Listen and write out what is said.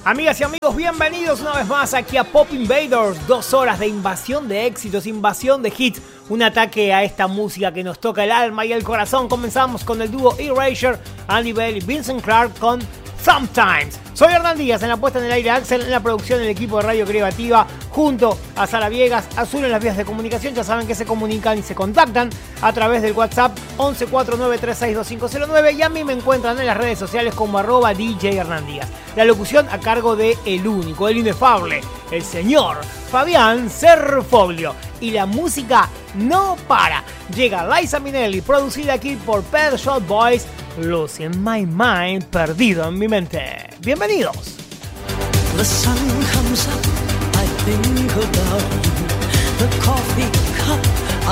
Amigas y amigos, bienvenidos una vez más aquí a Pop Invaders. 2 horas de invasión de éxitos, invasión de hits. Un ataque a esta música que nos toca el alma y el corazón. Comenzamos con el dúo Erasure, Andy Bell y Vincent Clark con Sometimes. Soy Hernán Díaz en la puesta en el aire, Axel en la producción del equipo de Radio Creativa, junto a Sara Viegas, Azul en las vías de comunicación. Ya saben que se comunican y se contactan a través del WhatsApp 1149362509 y a mí me encuentran en las redes sociales como @DJ Hernán Díaz. La locución a cargo de el único, el inefable, el señor Fabián Serfoglio. Y la música no para. Llega Liza Minnelli, producida aquí por Pet Shop Boys, Losing My Mind, perdido en mi mente. Bienvenidos. The sun comes up, I think about you. The coffee cup